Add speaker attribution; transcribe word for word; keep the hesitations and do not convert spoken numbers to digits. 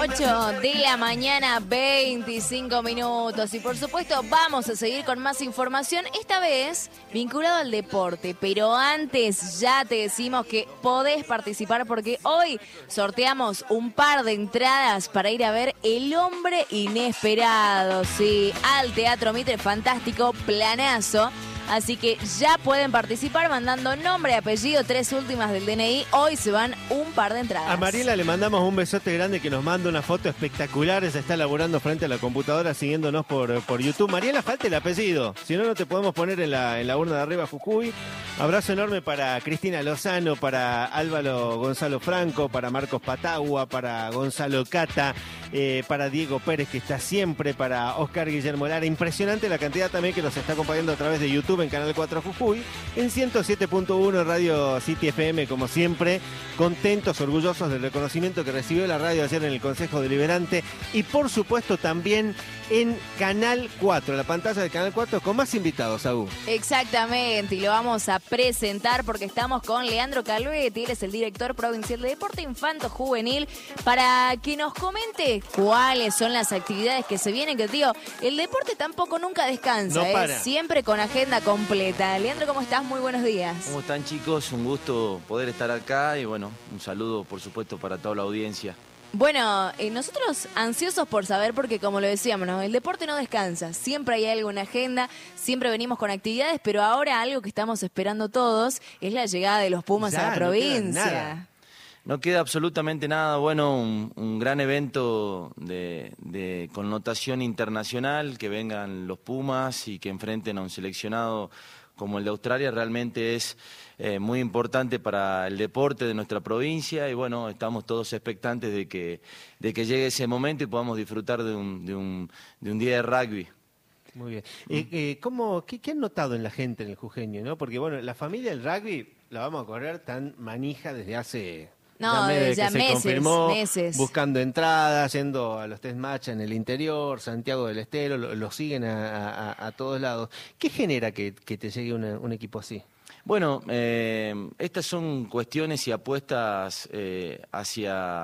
Speaker 1: ocho de la mañana, veinticinco minutos. Y por supuesto vamos a seguir con más información, esta vez vinculado al deporte. Pero antes ya te decimos que podés participar porque hoy sorteamos un par de entradas para ir a ver El Hombre Inesperado. Sí, al Teatro Mitre, fantástico, planazo. Así que ya pueden participar mandando nombre, apellido, tres últimas del D N I. Hoy se van un par de entradas.
Speaker 2: A Mariela le mandamos un besote grande que nos manda una foto espectacular. Se está laburando frente a la computadora siguiéndonos por, por YouTube. Mariela, falta el apellido. Si no, no te podemos poner en la, en la urna de arriba, Jujuy. Abrazo enorme para Cristina Lozano, para Álvaro Gonzalo Franco, para Marcos Patagua, para Gonzalo Cata, eh, para Diego Pérez, que está siempre, para Oscar Guillermo Lara. Impresionante la cantidad también que nos está acompañando a través de YouTube en Canal cuatro Jujuy, en ciento siete punto uno Radio City F M, como siempre, contentos, orgullosos del reconocimiento que recibió la radio ayer en el Consejo Deliberante y por supuesto también en Canal cuatro, la pantalla de Canal cuatro con más invitados, Agu.
Speaker 1: Exactamente, y lo vamos a presentar porque estamos con Leandro Calvetti, él es el director provincial de Deporte Infanto Juvenil, para que nos comente cuáles son las actividades que se vienen, que tío, el deporte tampoco nunca descansa,
Speaker 2: no
Speaker 1: ¿eh?
Speaker 2: para.
Speaker 1: Siempre con agenda completa. Leandro, ¿cómo estás? Muy buenos días.
Speaker 3: ¿Cómo están, chicos? Un gusto poder estar acá y bueno, un saludo por supuesto para toda la audiencia.
Speaker 1: Bueno, eh, nosotros ansiosos por saber porque como lo decíamos, ¿no? El deporte no descansa, siempre hay algo en la agenda, siempre venimos con actividades, pero ahora algo que estamos esperando todos es la llegada de los Pumas
Speaker 2: Ya,
Speaker 1: a la provincia.
Speaker 2: No queda nada.
Speaker 3: No queda absolutamente nada, bueno, un, un gran evento de, de connotación internacional, que vengan los Pumas y que enfrenten a un seleccionado como el de Australia, realmente es eh, muy importante para el deporte de nuestra provincia y bueno, estamos todos expectantes de que, de que llegue ese momento y podamos disfrutar de un, de un, de un día de rugby.
Speaker 2: Muy bien. Eh, eh, ¿cómo, qué, ¿Qué han notado en la gente en el Jujeño, no? Porque bueno, la familia del rugby la vamos a correr tan manija desde hace...
Speaker 1: No,
Speaker 2: ya,
Speaker 1: desde
Speaker 2: que
Speaker 1: meses,
Speaker 2: se confirmó,
Speaker 1: meses.
Speaker 2: Buscando entradas, yendo a los test match en el interior, Santiago del Estero, lo, lo siguen a, a, a todos lados. ¿Qué genera que, que te llegue una, un equipo así?
Speaker 3: Bueno, eh, estas son cuestiones y apuestas eh, hacia